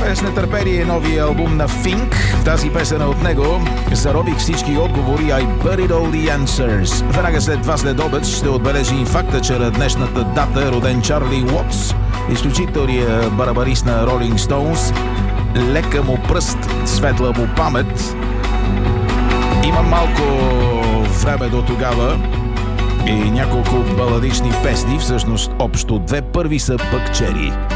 Чаках с нетърпение новия албум на Fink. В тази песен от него заробих всички отговори. I buried all the answers. Веднага след това следобед ще отбележи факта, че на днешната дата е роден Чарли Уотс, изключителният барабарист на Rolling Stones. Лека му пръст, светла му памет. Има малко време до тогава и няколко баладични песни, всъщност общо две. Първи са Бък Чери.